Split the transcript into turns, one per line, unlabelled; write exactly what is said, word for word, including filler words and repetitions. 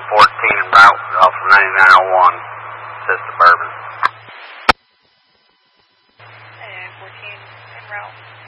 fourteen en route off of ninety-nine oh one, says Suburban.
ninety-nine fourteen en route.